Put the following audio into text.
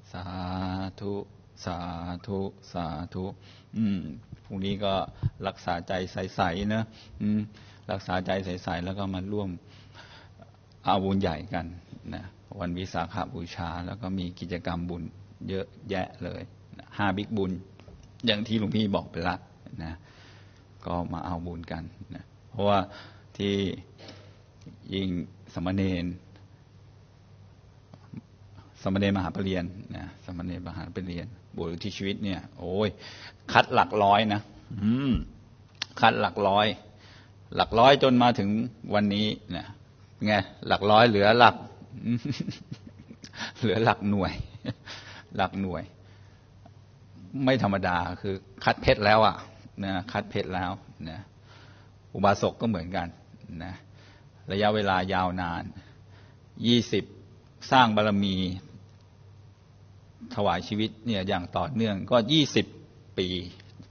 สาธุสาธุสาธุพรุ่งนี้ก็รักษาใจใสๆนะรักษาใจใสๆแล้วก็มาร่วมเอาบุญใหญ่กันนะวันวิสาขบูชาแล้วก็มีกิจกรรมบุญเยอะแยะเลย5บิ๊กบุญอย่างที่หลวงพี่บอกไปละนะก็มาเอาบุญกันนะเพราะว่าที่ยิ่งสมณเณรมหาปรริญญานะสมณเณรมหาปรริญญาบวชที่ชีวิตเนี่ยโอ้ยคัดหลักร้อยนะคัดหลักร้อยจนมาถึงวันนี้นะไงหลักร้อยเหลือหลักหน่วยไม่ธรรมดาคือคัดเพชรแล้วอ่ะนะคัดเพชรแล้วนะอุบาสกก็เหมือนกันนะระยะเวลายาวนาน20สร้างบารมีถวายชีวิตเนี่ยอย่างต่อเนื่องก็20 ปี